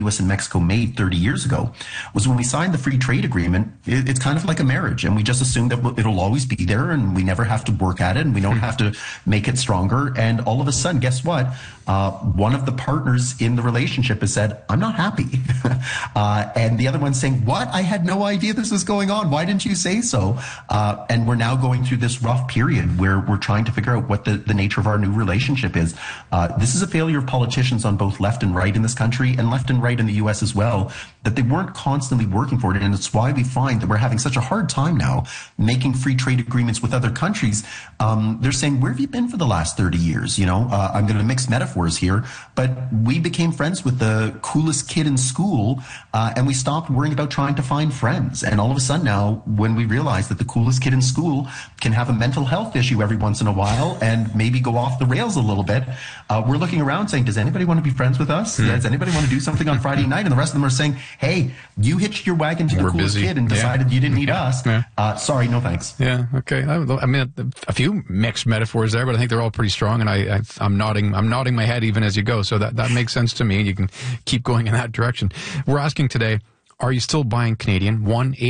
U.S. and Mexico made 30 years ago was when we signed the free trade agreement, it's kind of like a marriage. And we just assume that it'll always be there and we never have to work at it and we don't have to make it stronger. And all of a sudden, guess what? One of the partners in the relationship has said, I'm not happy. And the other one's saying, what? I had no idea this was going on. Why didn't you say so? And we're now going through this rough period where we're trying to figure out what the nature of our new relationship is. This is a failure of politicians on both left and right in this country and left and right in the U.S. as well, that they weren't constantly working for it. And it's why we find that we're having such a hard time now making free trade agreements with other countries. They're saying, where have you been for the last 30 years? You know, I'm going to mix metaphors here, but we became friends with the coolest kid in school, and we stopped worrying about trying to find friends. And all of a sudden now, when we realize that the coolest kid in school can have a mental health issue every once in a while and maybe go off the rails a little bit, we're looking around saying, does anybody want to be friends with us? Does anybody want to do something on Friday night? And the rest of them are saying, hey, you hitched your wagon to the coolest kid and decided you didn't need us. Sorry, no thanks. Yeah, okay. I mean, a few mixed metaphors there, but I think they're all pretty strong, and I'm nodding my head even as you go, so that makes sense to me. You can keep going in that direction. We're asking today, are you still buying Canadian?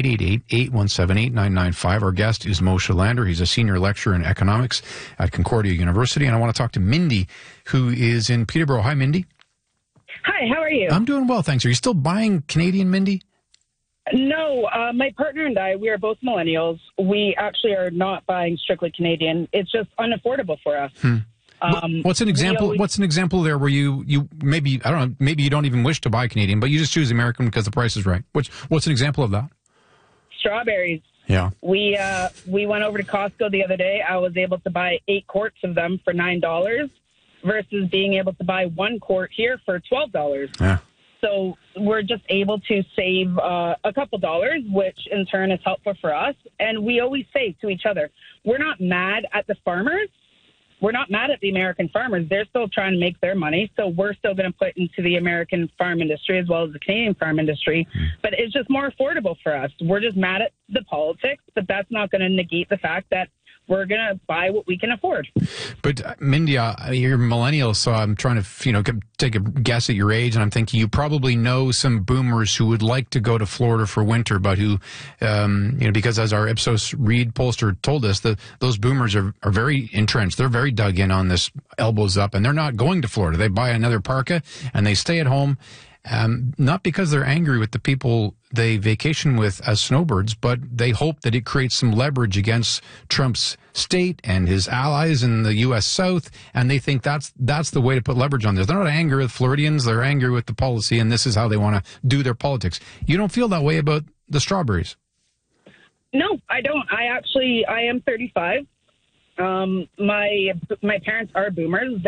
1-888-817-8995. Our guest is Moshe Lander. He's a senior lecturer in economics at Concordia University. And I want to talk to Mindy, who is in Peterborough. Hi, Mindy. Hi, how are you? I'm doing well, thanks. Are you still buying Canadian, Mindy? No, my partner and I, we are both millennials. We actually are not buying strictly Canadian. It's just unaffordable for us. What's an example? What's an example there where you maybe, I don't know, maybe you don't even wish to buy Canadian, but you just choose American because the price is right. What's an example of that? Strawberries. Yeah. We went over to Costco the other day. I was able to buy 8 quarts of them for $9 versus being able to buy 1 quart here for $12. Yeah. So we're just able to save a couple dollars, which in turn is helpful for us. And we always say to each other, we're not mad at the farmers. We're not mad at the American farmers. They're still trying to make their money, so we're still going to put into the American farm industry as well as the Canadian farm industry. But it's just more affordable for us. We're just mad at the politics, but that's not going to negate the fact that we're going to buy what we can afford. But, Mindy, you're a millennial, so I'm trying to, take a guess at your age, and I'm thinking you probably know some boomers who would like to go to Florida for winter, but who, because as our Ipsos Reid pollster told us, those boomers are very entrenched. They're very dug in on this elbows up, and they're not going to Florida. They buy another parka, and they stay at home. Not because they're angry with the people they vacation with as snowbirds, but they hope that it creates some leverage against Trump's state and his allies in the U.S. South, and they think that's the way to put leverage on this. They're not angry with Floridians, they're angry with the policy, and this is how they want to do their politics. You don't feel that way about the strawberries? No, I don't. I am 35. My parents are boomers.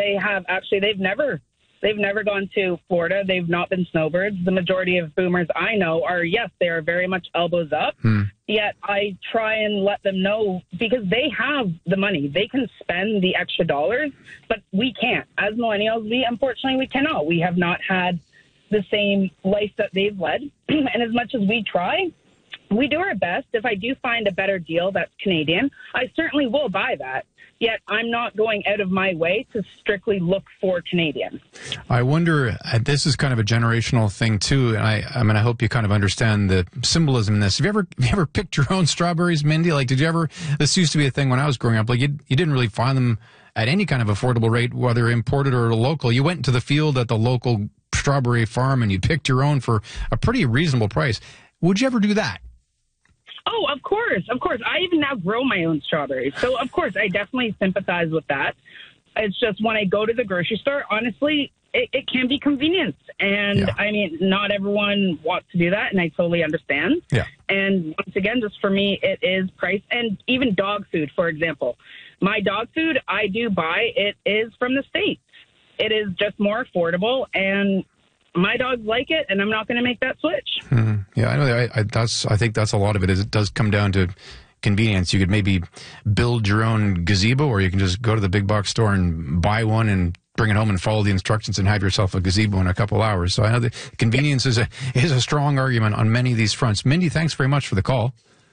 They've never gone to Florida. They've not been snowbirds. The majority of boomers I know are, yes, they are very much elbows up. Yet I try and let them know because they have the money. They can spend the extra dollars, but we can't. As millennials, unfortunately, we cannot. We have not had the same life that they've led. And as much as we try, we do our best. If I do find a better deal that's Canadian, I certainly will buy that. Yet I'm not going out of my way to strictly look for Canadian. I wonder, this is kind of a generational thing too, and I hope you kind of understand the symbolism in this. Have you ever picked your own strawberries, Mindy? Like, did you ever? This used to be a thing when I was growing up. Like, you didn't really find them at any kind of affordable rate, whether imported or local. You went into the field at the local strawberry farm and you picked your own for a pretty reasonable price. Would you ever do that? Oh, of course. Of course. I even now grow my own strawberries. So, of course, I definitely sympathize with that. It's just when I go to the grocery store, honestly, it can be convenience. And, yeah. I mean, not everyone wants to do that, and I totally understand. Yeah. And once again, just for me, it is price. And even dog food, for example. My dog food, I do buy. It is from the States. It is just more affordable, and my dogs like it, and I'm not going to make that switch. Yeah, I know. I think that's a lot of it. Is it does come down to convenience. You could maybe build your own gazebo, or you can just go to the big box store and buy one and bring it home and follow the instructions and have yourself a gazebo in a couple hours. So I know that convenience is a strong argument on many of these fronts. Mindy, thanks very much for the call.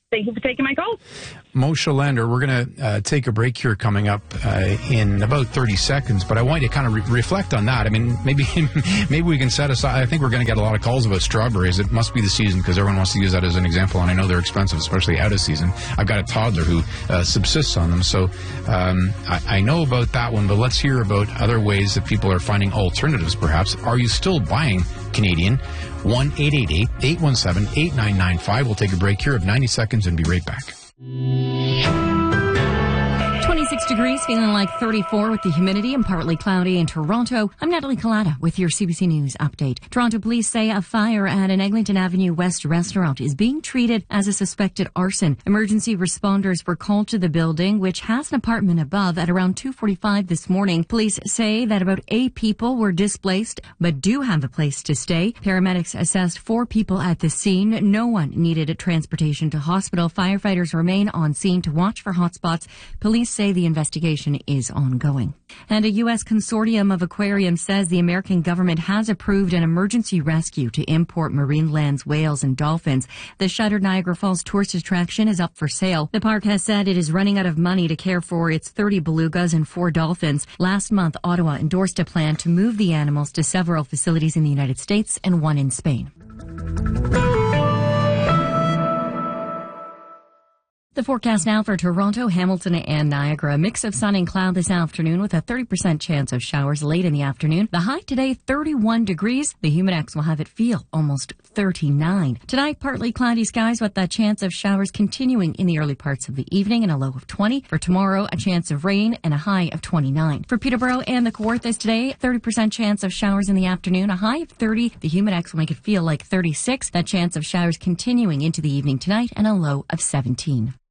Thank you for taking my call. Moshe Lander, we're going to take a break here coming up in about 30 seconds, but I want you to kind of reflect on that. I mean, maybe we can set aside, I think we're going to get a lot of calls about strawberries. It must be the season because everyone wants to use that as an example, and I know they're expensive, especially out of season. I've got a toddler who subsists on them, so I know about that one, but let's hear about other ways that people are finding alternatives, perhaps. Are you still buying Canadian? 1-888-817-8995. We'll take a break here of 90 seconds and be right back. 26 degrees, feeling like 34 with the humidity and partly cloudy in Toronto. I'm Natalie Collada with your CBC News update. Toronto police say a fire at an Eglinton Avenue West restaurant is being treated as a suspected arson. Emergency responders were called to the building, which has an apartment above, at around 2:45 this morning. Police say that about 8 people were displaced, but do have a place to stay. Paramedics assessed 4 people at the scene. No one needed transportation to hospital. Firefighters remain on scene to watch for hotspots. Police say the investigation is ongoing. And a U.S. consortium of aquariums says the American government has approved an emergency rescue to import marine lands, whales, and dolphins. The shuttered Niagara Falls tourist attraction is up for sale. The park has said it is running out of money to care for its 30 belugas and 4 dolphins. Last month, Ottawa endorsed a plan to move the animals to several facilities in the United States and one in Spain. The forecast now for Toronto, Hamilton, and Niagara. A mix of sun and cloud this afternoon with a 30% chance of showers late in the afternoon. The high today, 31 degrees. The Humidex will have it feel almost 39. Tonight, partly cloudy skies with a chance of showers continuing in the early parts of the evening and a low of 20. For tomorrow, a chance of rain and a high of 29. For Peterborough and the Kawarthas today, 30% chance of showers in the afternoon, a high of 30. The Humidex will make it feel like 36. That chance of showers continuing into the evening tonight and a low of 17.